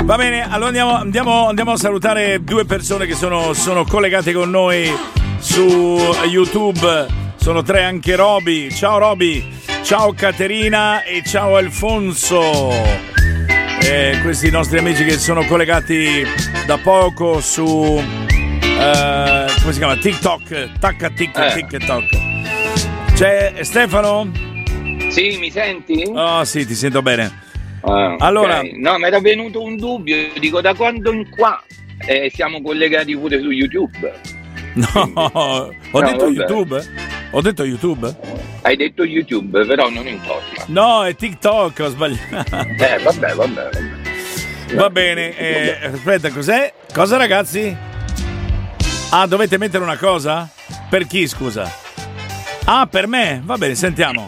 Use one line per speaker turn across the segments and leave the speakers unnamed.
Va bene, allora andiamo a salutare due persone che sono collegate con noi su YouTube. Sono tre anche Roby. Ciao Roby, ciao Caterina e ciao Alfonso. Questi nostri amici che sono collegati da poco su come si chiama? TikTok. TikTok. C'è Stefano?
Sì, mi senti?
Oh sì, ti sento bene.
Allora, okay. No, mi era venuto un dubbio, dico da quando in qua siamo collegati pure su YouTube.
No, ho detto YouTube? Ho detto YouTube?
Hai detto YouTube, però non importa.
No, è TikTok, ho sbagliato.
Vabbè.
Va bene, aspetta, cos'è? Cosa ragazzi? Ah, dovete mettere una cosa? Per chi, scusa? Ah, per me? Va bene, sentiamo.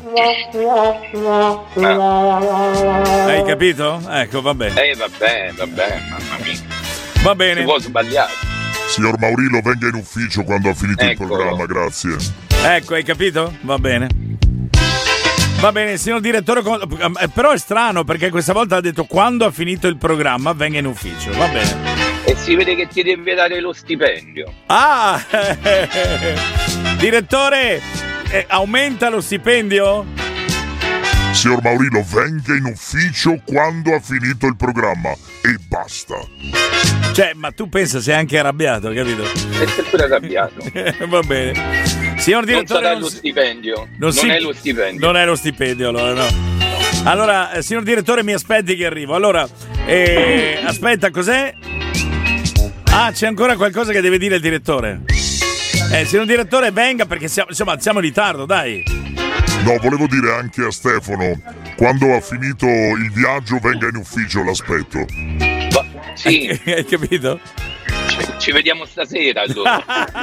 Hai capito? Ecco, va bene.
Vabbè, mamma mia.
Va bene.
Si può sbagliare.
Signor Maurillo, venga in ufficio quando ha finito il programma, grazie.
Ecco, hai capito? Va bene. Va bene, signor direttore, però è strano perché questa volta ha detto quando ha finito il programma venga in ufficio. Va bene.
E si vede che ti deve dare lo stipendio.
Ah! Direttore, aumenta lo stipendio?
Signor Maurillo, venga in ufficio quando ha finito il programma e basta.
Cioè, ma tu pensa sei anche arrabbiato, capito?
E sei pure arrabbiato.
Va bene. Signor direttore,
non sarà lo stipendio. Non è lo stipendio.
Non è lo stipendio, allora no. Allora, signor direttore, mi aspetti che arrivo. Allora, aspetta, cos'è? Ah, c'è ancora qualcosa che deve dire il direttore. Signor direttore, venga perché siamo in ritardo, dai.
No, volevo dire anche a Stefano, quando ha finito il viaggio venga in ufficio, l'aspetto.
Sì.
Hai capito?
Ci vediamo stasera allora.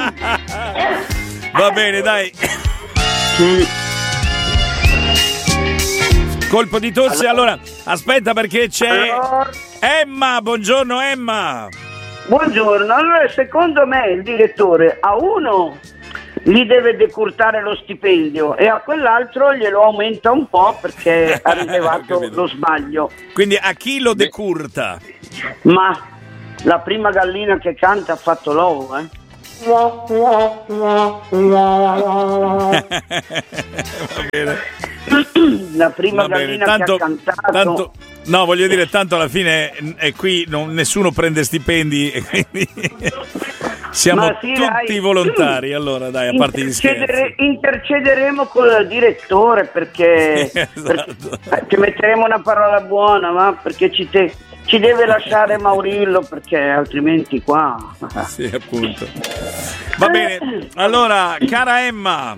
Va bene, dai. Colpo di tosse, allora aspetta perché c'è Emma, buongiorno Emma.
Buongiorno, allora secondo me il direttore a uno gli deve decurtare lo stipendio e a quell'altro glielo aumenta un po' perché ha rilevato lo sbaglio.
Quindi a chi lo decurta?
Ma la prima gallina che canta ha fatto l'uovo,
Va bene.
La prima gallina che ha cantato.
No, voglio dire, tanto alla fine è qui nessuno prende stipendi e quindi siamo tutti volontari. Allora dai, a parte gli scherzi,
intercederemo col direttore perché,
esatto.
Ci metteremo una parola buona, ma perché ci deve lasciare Maurillo perché altrimenti qua.
Sì, appunto. Va bene. Allora, cara Emma,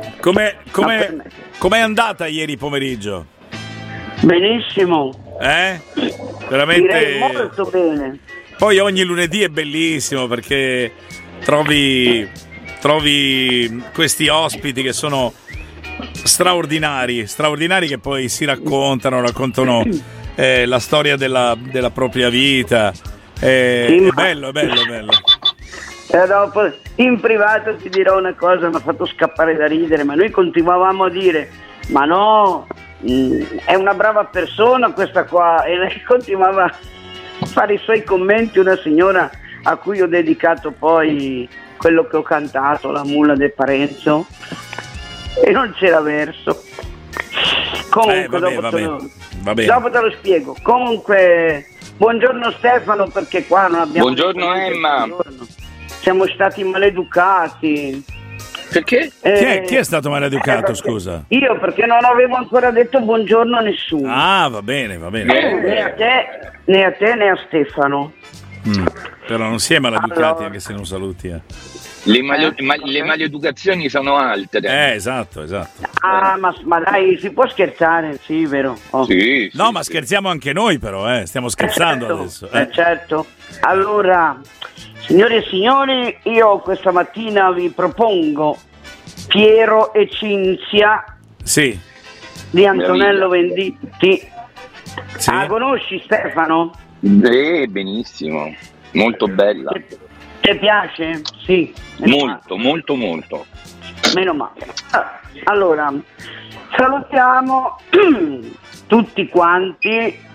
com'è andata ieri pomeriggio?
Benissimo.
Veramente.
Direi molto bene.
Poi ogni lunedì è bellissimo perché trovi questi ospiti che sono straordinari che poi si raccontano la storia della propria vita. È bello.
E dopo in privato ti dirò una cosa, mi ha fatto scappare da ridere, ma noi continuavamo a dire ma no, è una brava persona questa qua, e lei continuava a fare i suoi commenti, una signora a cui ho dedicato poi quello che ho cantato, la mulla del Parenzo, e non c'era verso. Comunque dopo te lo spiego. Comunque buongiorno Stefano, perché qua non abbiamo.
Buongiorno Emma.
Siamo stati maleducati.
Perché?
Chi è stato maleducato, scusa?
Io, perché non avevo ancora detto buongiorno a nessuno.
Ah, va bene.
Né a te né a Stefano.
Però non si è maleducati anche se non saluti.
Le maleducazioni sono altre.
Esatto.
Ah, ma dai, si può scherzare, sì, vero? Oh.
Sì,
no, ma scherziamo anche noi però, stiamo scherzando adesso.
Certo. Allora, signore e signori, io questa mattina vi propongo Piero e Cinzia di Antonello Venditti.
Sì.
La conosci, Stefano?
Benissimo, molto bella.
Ti piace? Sì.
Molto.
Meno male. Allora, salutiamo tutti quanti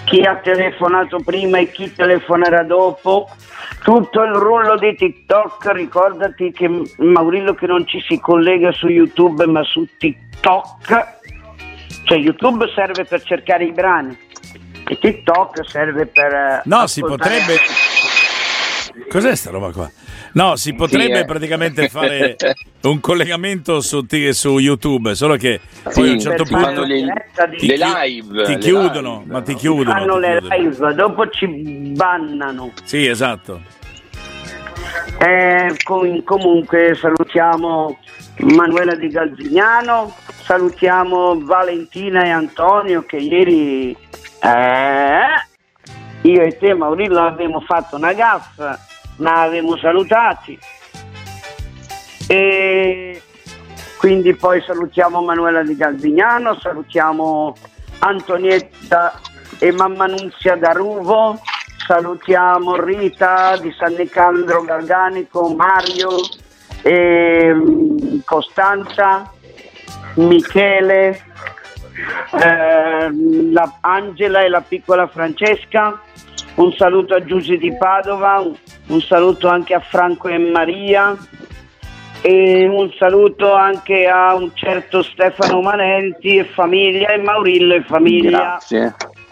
chi ha telefonato prima e chi telefonerà dopo, tutto il rullo di TikTok. Ricordati che Maurillo che non ci si collega su YouTube ma su TikTok, cioè YouTube serve per cercare i brani e TikTok serve per
si potrebbe. Cos'è sta roba qua? No, si potrebbe praticamente fare un collegamento su YouTube, solo che poi a un certo punto ti chiudono, ma ti chiudono.
Fanno le live, dopo ci bannano.
Sì, esatto.
Comunque salutiamo Manuela Di Galzignano, salutiamo Valentina e Antonio che ieri io e te Maurillo abbiamo fatto una gaffa, ma avevamo salutati, e quindi poi salutiamo Manuela Di Galzignano, salutiamo Antonietta e Mamma Nunzia da Ruvo, salutiamo Rita di San Nicandro Garganico, Mario e Costanza, Michele, la Angela e la piccola Francesca. Un saluto a Giusy di Padova, un saluto anche a Franco e Maria e un saluto anche a un certo Stefano Manenti e famiglia e Maurillo e famiglia.
Grazie.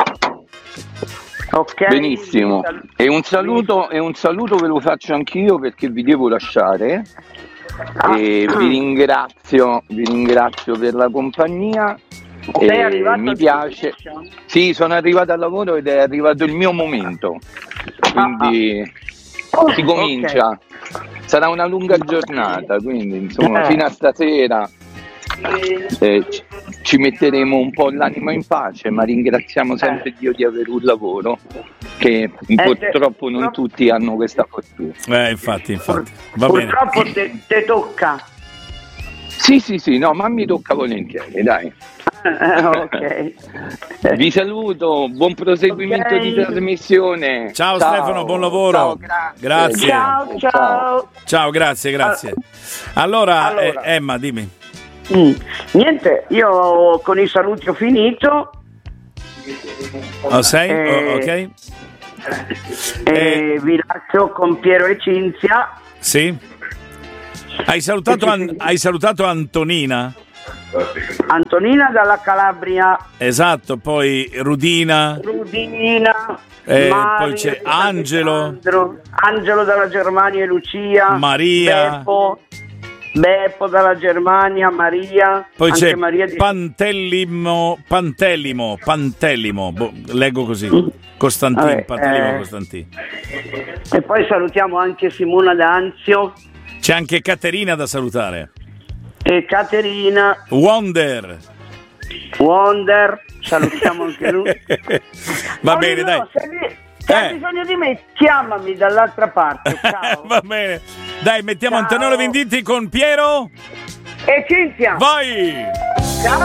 Ok.
Benissimo. E un saluto ve lo faccio anch'io perché vi devo lasciare. E vi ringrazio per la compagnia. Mi piace. Sì, sono arrivato al lavoro ed è arrivato il mio momento. Quindi si comincia. Okay. Sarà una lunga giornata, quindi insomma fino a stasera ci metteremo un po' l'anima in pace, ma ringraziamo sempre Dio di avere un lavoro che purtroppo non tutti hanno questa fortuna.
Infatti. Va bene.
Purtroppo te tocca.
Sì, no, ma mi tocca volentieri, dai.
Ok.
Vi saluto, buon proseguimento di trasmissione.
Ciao Stefano, buon lavoro.
Ciao,
grazie. Ciao, grazie. Allora, Emma, dimmi.
Niente, io con i saluti ho finito.
Ok.
Vi lascio con Piero e Cinzia.
Sì. Hai salutato Antonina?
Antonina dalla Calabria.
Esatto, poi Rudina.
Mario,
poi c'è Angelo
dalla Germania e Lucia.
Maria.
Beppo dalla Germania, Maria.
Poi
anche
c'è
Maria
Pantellimo, leggo così. Costantino, Pantellimo Costantino.
E poi salutiamo anche Simona D'Anzio.
C'è anche Caterina da salutare.
E Caterina.
Wonder,
salutiamo anche lui.
Va bene, dai.
Se hai bisogno di me, chiamami dall'altra parte. Ciao.
Va bene. Dai, mettiamo Antonello Venditti con Piero
e Cinzia.
Vai!